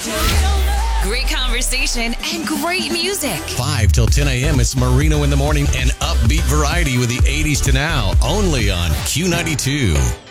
Great conversation and great music. 5 till 10 a.m. It's Marino in the Morning and upbeat variety with the 80s to now. Only on Q92.